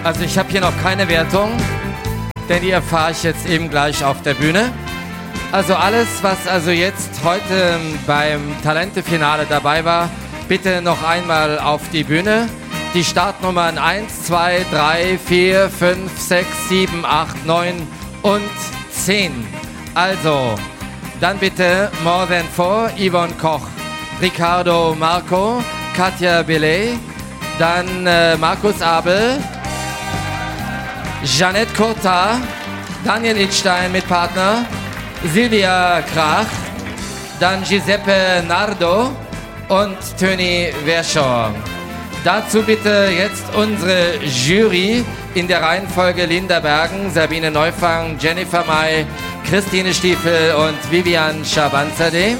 Also ich habe hier noch keine Wertung, denn die erfahre ich jetzt eben gleich auf der Bühne. Also alles, was also jetzt heute beim Talente-Finale dabei war, bitte noch einmal auf die Bühne. Die Startnummern 1, 2, 3, 4, 5, 6, 7, 8, 9 und 10. Also, dann bitte More Than Four, Yvonne Koch, Ricardo Marco, Katja Bellet, dann Markus Abel, Jeanette Courtat, Daniel Idstein mit Partner, Silvia Krach, dann Giuseppe Nardo und Töni Verschoor. Dazu bitte jetzt unsere Jury in der Reihenfolge Linda Bergen, Sabine Neufang, Jennifer May, Christine Stiefel und Vivian Schabanzadeh.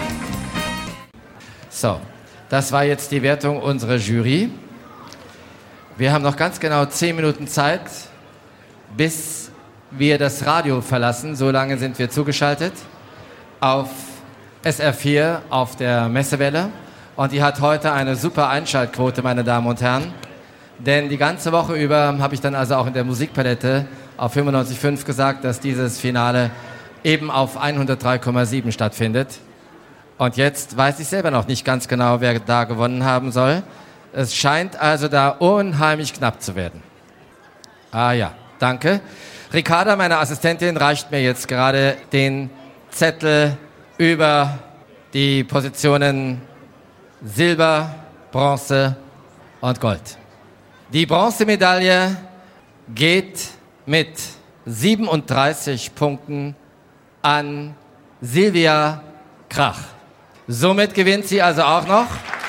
So, das war jetzt die Wertung unserer Jury. Wir haben noch ganz genau 10 Minuten Zeit, bis wir das Radio verlassen. So lange sind wir zugeschaltet auf SR4 auf der Messewelle. Und die hat heute eine super Einschaltquote, meine Damen und Herren. Denn die ganze Woche über habe ich dann also auch in der Musikpalette auf 95.5 gesagt, dass dieses Finale eben auf 103,7 stattfindet. Und jetzt weiß ich selber noch nicht ganz genau, wer da gewonnen haben soll. Es scheint also da unheimlich knapp zu werden. Ah ja, danke. Ricarda, meine Assistentin, reicht mir jetzt gerade den Zettel über die Positionen Silber, Bronze und Gold. Die Bronzemedaille geht mit 37 Punkten an Silvia Krach. Somit gewinnt sie also auch noch.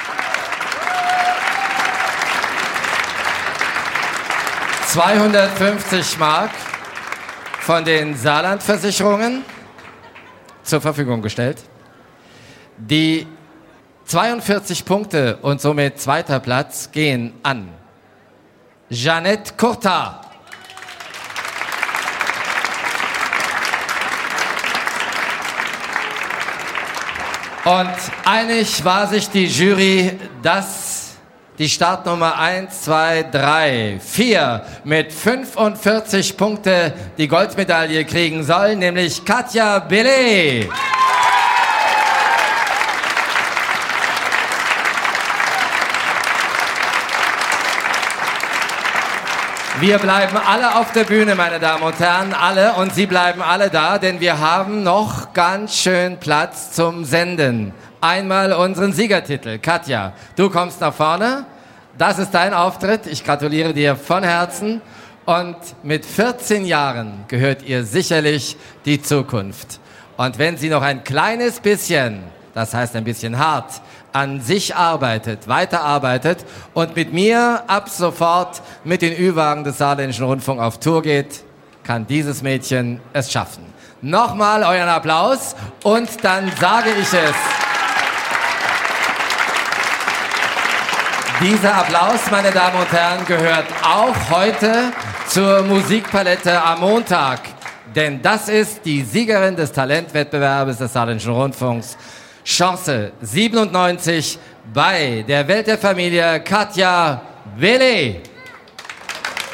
€250 von den Saarland-Versicherungen zur Verfügung gestellt. Die 42 Punkte und somit zweiter Platz gehen an Jeanette Courtat. Und einig war sich die Jury, dass die Startnummer 1, 2, 3, 4 mit 45 Punkte die Goldmedaille kriegen soll, nämlich Katja Bellet. Wir bleiben alle auf der Bühne, meine Damen und Herren, alle, und Sie bleiben alle da, denn wir haben noch ganz schön Platz zum Senden. Einmal unseren Siegertitel. Katja, du kommst nach vorne. Das ist dein Auftritt. Ich gratuliere dir von Herzen. Und mit 14 Jahren gehört ihr sicherlich die Zukunft. Und wenn sie noch ein kleines bisschen, das heißt ein bisschen hart, an sich arbeitet, weiterarbeitet und mit mir ab sofort mit den Ü-Wagen des Saarländischen Rundfunk auf Tour geht, kann dieses Mädchen es schaffen. Nochmal euren Applaus und dann sage ich es. Dieser Applaus, meine Damen und Herren, gehört auch heute zur Musikpalette am Montag. Denn das ist die Siegerin des Talentwettbewerbes des Saarländischen Rundfunks, Chance 97 bei der Welt der Familie, Katja Bellet.